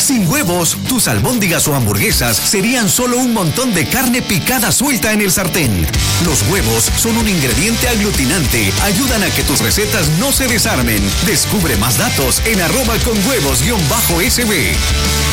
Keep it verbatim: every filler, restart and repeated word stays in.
Sin huevos, tus albóndigas o hamburguesas serían solo un montón de carne picada suelta en el sartén. Los huevos son un ingrediente aglutinante, ayudan a que tus recetas no se desarmen. Descubre más datos en arroba con huevos guión bajo S B.